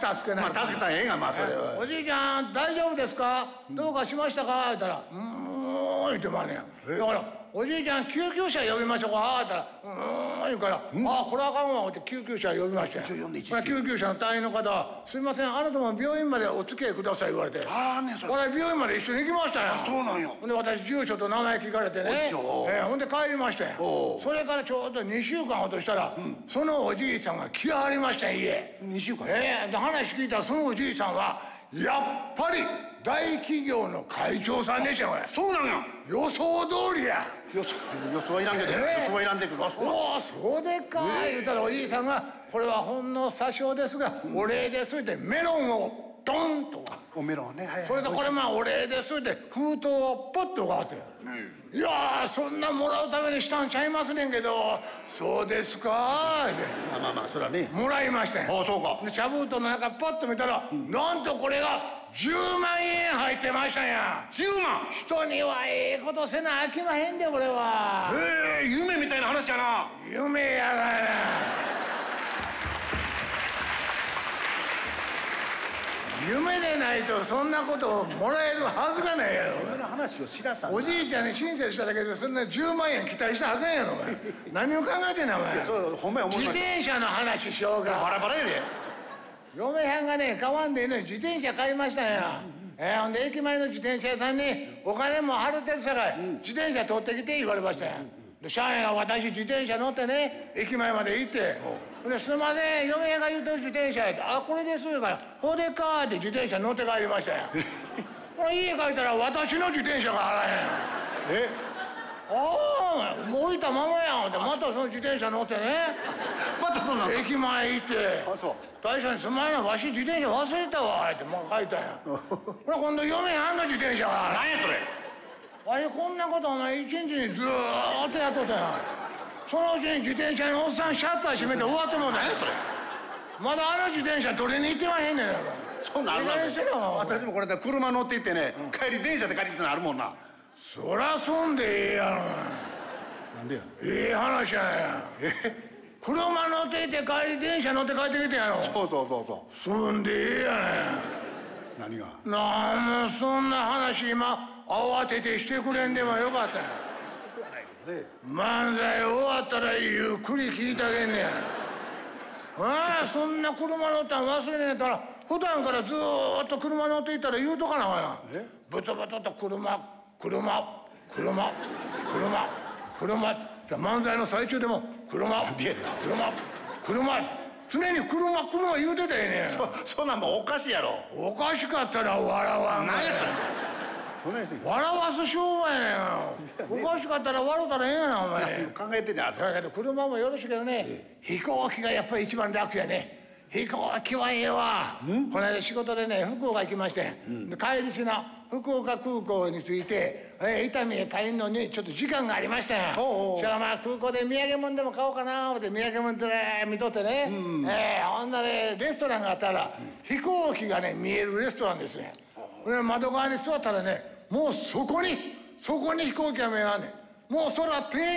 助けない。 まあ助けたらええが、まあそれは。 おじいちゃん大丈夫ですか、どうかしましたか言ったら言ってまんねや。だからおじいちゃん救急車呼びましょうか言ったら言うから、これあかんわって救急車呼びましたよ。救急車の隊員の方はすいませんあなたも病院までお付き合いください言われて、これ病院まで一緒に行きましたよ。 そうなんよ。 ほんで私住所と名前聞かれてね、ほんで帰りましたよ。それからちょうど2週間ほどしたら、そのおじいさんが来はりましたよ家。 2週間。 で話聞いたらそのおじいさんはやっぱり大企業の会長さんでしたよこれ。 そうなんや。 予想通りや。 予想はいらんけど、予想はいらんでくる。 そうでっか言うたらおじいさんがこれはほんの詐称ですがお礼ですってメロンをドンとか。 おメロンね。 それでこれまあお礼ですって封筒をポッとかって。いやそんなもらうためにしたんちゃいますねんけど。そうですかって。 まあそれはね。 もらいましたよ。 そうか。 で茶封筒の中パッと見たら、なんとこれが10万円入ってましたんや。 10万。 人にはええことせな飽きまへんでこれは。 夢みたいな話やな。 夢やがな。夢でないとそんなこともらえるはずがないやろ。 夢の話を知らさん。 おじいちゃんに親切しただけでそんな10万円期待したはずやろお前。何を考えてんねんお前。自転車の話しようか。 バラバラやで。 嫁はんがね買わんでいいのに自転車買いましたんや。ほんで駅前の自転車屋さんにお金も払ってるさかい自転車取ってきて言われましたんや。でしゃあやが私自転車乗ってね駅前まで行って、すいません嫁が言うてる自転車やって、これですよからほでかって自転車乗って帰りましたや。家帰ったら私の自転車があらへん。もう置いたままやんってまたその自転車乗ってねまたそんな駅前行って、大将にすまんなわし自転車忘れたわって書いたんや。今度嫁はんの自転車が。 何やそれ。 わしこんなことお前一日にずーっとやっとったやん。そのうちに自転車のおっさんシャッター閉めて終わってもうたんや。 それ。 まだあの自転車取りに行ってまへんねん。 そんなんあるな。私もこれで車乗って行ってね、帰り電車で帰ってきたのあるもんな。 そらそんでええやろ。 なんでや。 ええ話やねん。車乗って行って帰り電車乗って帰ってきてやろ。 そう。 そんでええやねん。 何が。 なんもそんな話今慌ててしてくれんでもよかったんや。漫才終わったらゆっくり聞いてあげんねや。そんな車乗ったん忘れねえたら普段からずーっと車乗っていったら言うとかなあかんやん。ブツブツと車漫才の最中でも車常に車言うてたらええねん。 そんなんもうおかしいやろ。 おかしかったら笑わん。 何やそれ。笑わす商売やねん。おかしかったら笑ったらええやなお前。 考えてんねん。 だけど車もよろしいけどね、飛行機がやっぱり一番楽やね。飛行機はええわ。この間仕事でね福岡行きまして、帰りしな福岡空港に着いて伊丹へ帰るのにちょっと時間がありましたよ。そしたらまあ空港で土産物でも買おうかな思って土産物で見とってね、ほんなでレストランがあったら飛行機がね見えるレストランですね。窓側に座ったらねもうそこに飛行機が見えらんねん。もう空